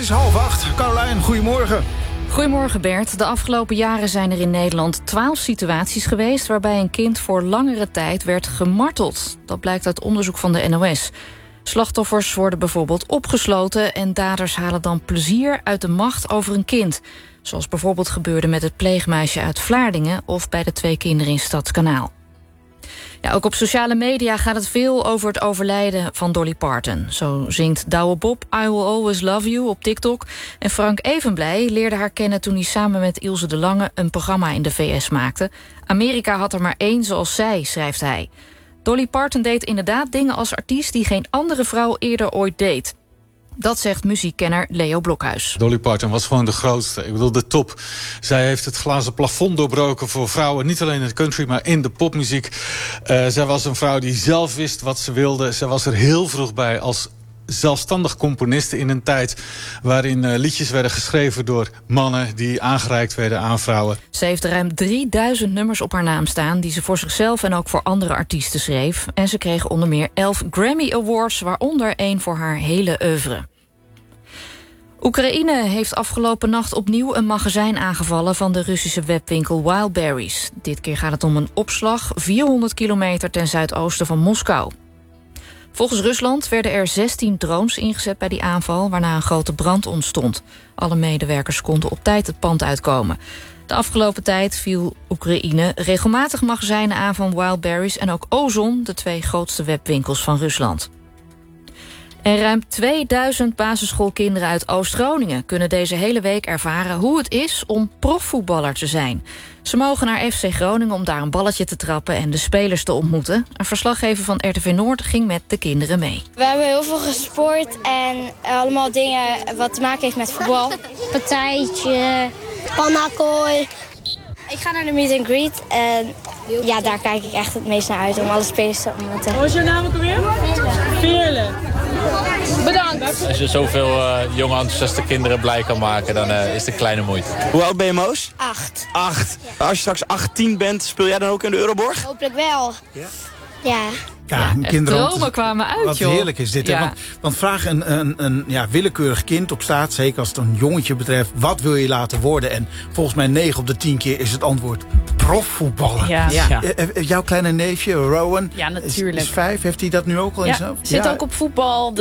is 7:30. Carolijn, goedemorgen. Goedemorgen Bert. De afgelopen jaren zijn er in Nederland 12 situaties geweest waarbij een kind voor langere tijd werd gemarteld. Dat blijkt uit onderzoek van de NOS. Slachtoffers worden bijvoorbeeld opgesloten en daders halen dan plezier uit de macht over een kind. Zoals bijvoorbeeld gebeurde met het pleegmeisje uit Vlaardingen of bij de 2 kinderen in Stadskanaal. Ja, ook op sociale media gaat het veel over het overlijden van Dolly Parton. Zo zingt Douwe Bob I Will Always Love You op TikTok. En Frank Evenblij leerde haar kennen toen hij samen met Ilse de Lange een programma in de VS maakte. Amerika had er maar 1 zoals zij, schrijft hij. Dolly Parton deed inderdaad dingen als artiest die geen andere vrouw eerder ooit deed. Dat zegt muziekkenner Leo Blokhuis. Dolly Parton was gewoon de grootste. Ik bedoel, de top. Zij heeft het glazen plafond doorbroken voor vrouwen. Niet alleen in de country, maar in de popmuziek. Zij was een vrouw die zelf wist wat ze wilde. Zij was er heel vroeg bij als zelfstandig componiste in een tijd waarin liedjes werden geschreven door mannen die aangereikt werden aan vrouwen. Ze heeft ruim 3000 nummers op haar naam staan die ze voor zichzelf en ook voor andere artiesten schreef. En ze kreeg onder meer 11 Grammy Awards, waaronder 1 voor haar hele oeuvre. Oekraïne heeft afgelopen nacht opnieuw een magazijn aangevallen van de Russische webwinkel Wildberries. Dit keer gaat het om een opslag 400 kilometer ten zuidoosten van Moskou. Volgens Rusland werden er 16 drones ingezet bij die aanval, waarna een grote brand ontstond. Alle medewerkers konden op tijd het pand uitkomen. De afgelopen tijd viel Oekraïne regelmatig magazijnen aan van Wildberries en ook Ozon, de 2 grootste webwinkels van Rusland. En ruim 2000 basisschoolkinderen uit Oost-Groningen kunnen deze hele week ervaren hoe het is om profvoetballer te zijn. Ze mogen naar FC Groningen om daar een balletje te trappen en de spelers te ontmoeten. Een verslaggever van RTV Noord ging met de kinderen mee. We hebben heel veel gesport en allemaal dingen wat te maken heeft met voetbal. Partijtje, pannakooi. Ik ga naar de meet and greet en ja, daar kijk ik echt het meest naar uit om alle spelers te ontmoeten. Wat is jouw naam ook alweer? Veerle. Bedankt. Als je zoveel jonge enthousiaste kinderen blij kan maken, dan is het een kleine moeite. Hoe oud ben je, Moos? 8. 8. Ja. Als je straks 18 bent, speel jij dan ook in de Euroborg? Hopelijk wel. Ja. Ja. Ja, kinderen, dromen kwamen uit, wat joh. Heerlijk is dit. Ja. Hè? Want vraag een willekeurig kind op straat, zeker als het een jongetje betreft, wat wil je laten worden? En volgens mij 9 op de 10 keer is het antwoord profvoetballer. Ja. Jouw kleine neefje, Rowan, ja, natuurlijk. is 5. Heeft hij dat nu ook al in zijn hoofd? Zit ook op voetbal.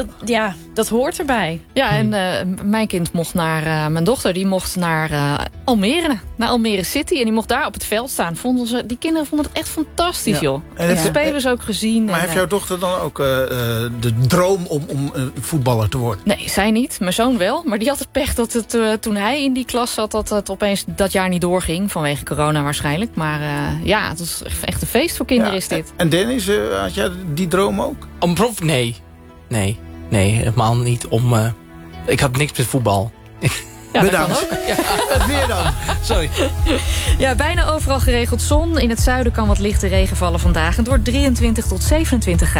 Dat hoort erbij. Ja, en mijn kind mocht mijn dochter, die mocht naar Almere. Naar Almere City. En die mocht daar op het veld staan. Die kinderen vonden het echt fantastisch, joh. En de spelers ook gezien. Maar heeft jouw dochter dan ook de droom om voetballer te worden? Nee, zij niet. Mijn zoon wel. Maar die had het pech dat het toen hij in die klas zat, dat het opeens dat jaar niet doorging. Vanwege corona waarschijnlijk. Maar het is echt een feest voor kinderen is dit. En Dennis, had jij die droom ook? Om prof? Nee, helemaal niet. Ik had niks met voetbal. Ja, bedankt. Het weer dan. Sorry. Ja, bijna overal geregeld zon. In het zuiden kan wat lichte regen vallen vandaag. Het wordt 23 tot 27 graden.